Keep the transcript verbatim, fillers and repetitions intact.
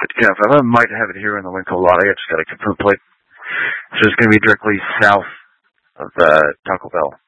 Good enough. I might have it here in the link a lot. I just got to confirm plate. So it's going to be directly south of the Taco Bell.